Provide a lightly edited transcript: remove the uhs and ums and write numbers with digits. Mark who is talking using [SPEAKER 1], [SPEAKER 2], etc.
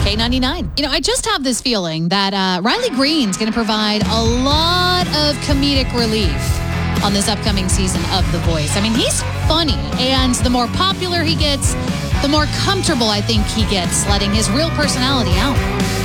[SPEAKER 1] K99. I just have this feeling that Riley Green's going to provide a lot of comedic relief on this upcoming season of The Voice. I mean, he's funny, and the more popular he gets, the more comfortable I think he gets letting his real personality out.